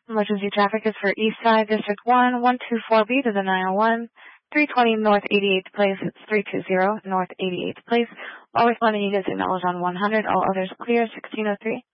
Emergency traffic is for East Side, District 1, 124B to the 901, 320 North 88th Place. It's 320 North 88th Place. While responding, you get acknowledged on 100. All others clear, 1603.